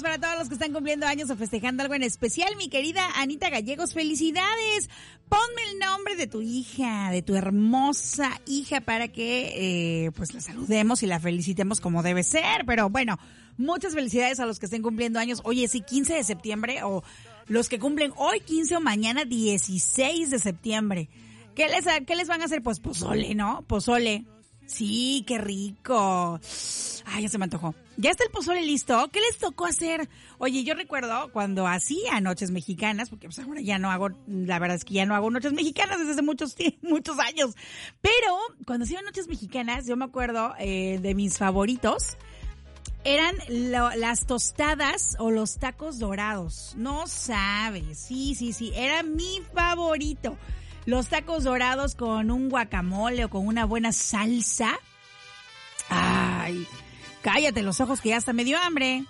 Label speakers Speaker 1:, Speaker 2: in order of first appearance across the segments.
Speaker 1: días para todos los que están cumpliendo años o festejando algo en especial. Mi querida Anita Gallegos, felicidades. Ponme el nombre de tu hija, de tu hermosa hija, para que pues la saludemos y la felicitemos como debe ser. Pero bueno, muchas felicidades a los que estén cumpliendo años. Oye, sí, 15 de septiembre o los que cumplen hoy 15 o mañana 16 de septiembre. ¿Qué les van a hacer? Pues pozole, ¿no? Pozole. Sí, qué rico. Ay, ya se me antojó. ¿Ya está el pozole listo? ¿Qué les tocó hacer? Oye, yo recuerdo cuando hacía noches mexicanas, porque pues ahora ya no hago, la verdad es que ya no hago noches mexicanas desde hace muchos años. Pero cuando hacía noches mexicanas, yo me acuerdo de mis favoritos. Eran las tostadas o los tacos dorados. No sabes. Sí. Era mi favorito. Los tacos dorados con un guacamole o con una buena salsa. Ay, cállate los ojos que ya hasta me dio hambre.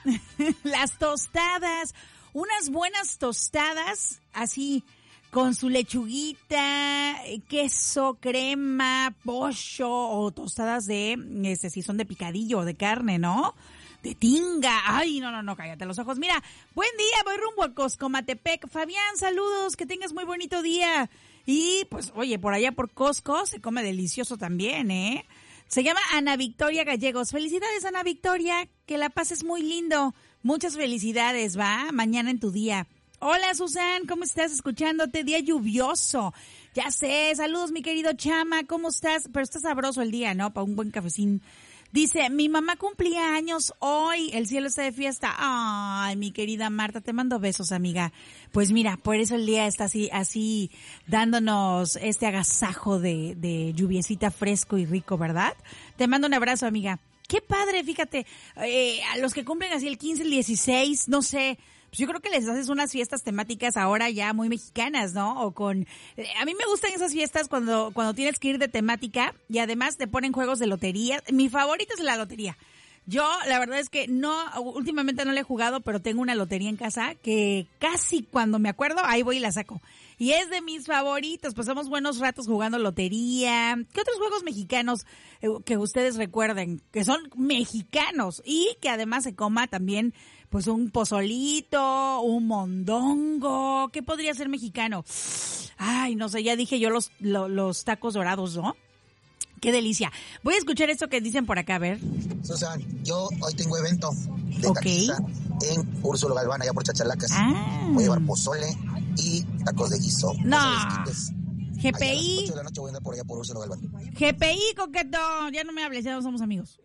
Speaker 1: Las tostadas, unas buenas tostadas así con su lechuguita, queso, crema, pollo o tostadas de, si son de picadillo o de carne, ¿no? De tinga. Ay, no, cállate los ojos. Mira, buen día, voy rumbo a Coscomatepec. Fabián, saludos, que tengas muy bonito día. Y pues, oye, por allá por Costco se come delicioso también, ¿eh? Se llama Ana Victoria Gallegos. Felicidades, Ana Victoria, que la pases muy lindo. Muchas felicidades, ¿va? Mañana en tu día. Hola, Susan, ¿cómo estás? Escuchándote, día lluvioso. Ya sé, saludos, mi querido Chama, ¿cómo estás? Pero está sabroso el día, ¿no? Para un buen cafecín. Dice, mi mamá cumplía años hoy, el cielo está de fiesta. Ay, mi querida Marta, te mando besos, amiga. Pues mira, por eso el día está así dándonos este agasajo de lluviecita fresco y rico, ¿verdad? Te mando un abrazo, amiga. Qué padre, fíjate, a los que cumplen así el 15, el 16, no sé, pues yo creo que les haces unas fiestas temáticas ahora ya muy mexicanas, ¿no? O con, a mí me gustan esas fiestas cuando tienes que ir de temática y además te ponen juegos de lotería. Mi favorito es la lotería. Yo, la verdad es que últimamente no la he jugado, pero tengo una lotería en casa que casi cuando me acuerdo, ahí voy y la saco. Y es de mis favoritos, pasamos buenos ratos jugando lotería. ¿Qué otros juegos mexicanos que ustedes recuerden? Que son mexicanos y que además se coma también, pues un pozolito, un mondongo. ¿Qué podría ser mexicano? Ay, no sé, ya dije yo los tacos dorados, ¿no? Qué delicia. Voy a escuchar esto que dicen por acá, a ver.
Speaker 2: Susan, yo hoy tengo evento de taquiza en Úrsulo Galván, allá por Chachalacas. Voy a llevar pozole y tacos de guiso.
Speaker 1: No. GPI.
Speaker 2: A las 8 de la noche voy a andar por allá por Úrsulo Galván.
Speaker 1: GPI, coqueto. Ya no me hables, ya no somos amigos.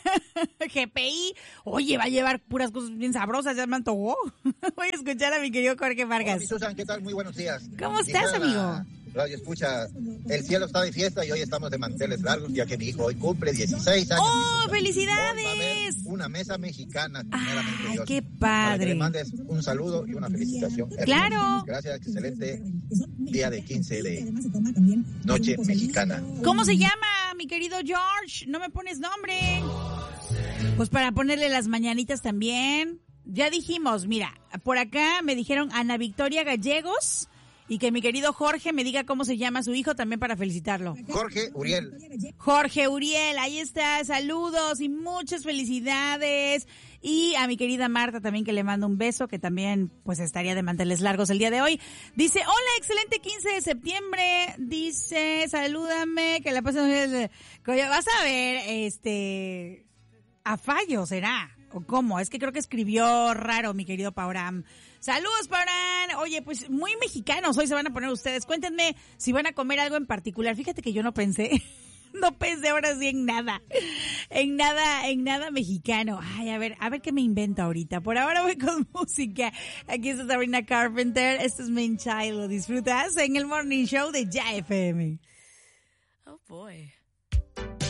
Speaker 1: GPI. Oye, va a llevar puras cosas bien sabrosas, ya me antojó. Voy a escuchar a mi querido Jorge Vargas.
Speaker 2: Hola, Susan, ¿qué tal? Muy buenos días.
Speaker 1: ¿Cómo estás, amigo?
Speaker 2: Radio escucha, el cielo está de fiesta y hoy estamos de manteles largos, ya que mi hijo hoy cumple 16 años.
Speaker 1: ¡Oh, felicidades!
Speaker 2: Va a haber una mesa mexicana.
Speaker 1: ¡Ay, qué padre!
Speaker 2: Para que le mandes un saludo y una felicitación.
Speaker 1: ¡Claro!
Speaker 2: Gracias, excelente día de 15 de noche mexicana.
Speaker 1: ¿Cómo se llama, mi querido George? No me pones nombre. Pues para ponerle las mañanitas también. Ya dijimos, mira, por acá me dijeron Ana Victoria Gallegos. Y que mi querido Jorge me diga cómo se llama su hijo también para felicitarlo.
Speaker 2: Jorge Uriel.
Speaker 1: Jorge Uriel, ahí está, saludos y muchas felicidades. Y a mi querida Marta también, que le mando un beso, que también pues estaría de manteles largos el día de hoy. Dice, hola, excelente 15 de septiembre. Dice, salúdame, que la pasen. Vas a ver, a fallo será. ¿O cómo? Es que creo que escribió raro mi querido Pauram. Saludos, Pauram. Oye, pues muy mexicanos hoy se van a poner ustedes. Cuéntenme si van a comer algo en particular. Fíjate que yo no pensé ahora sí en nada. En nada mexicano. Ay, a ver qué me invento ahorita. Por ahora voy con música. Aquí está Sabrina Carpenter. Esto es Main Child. Lo disfrutas en el Morning Show de Ya FM.
Speaker 3: Oh boy.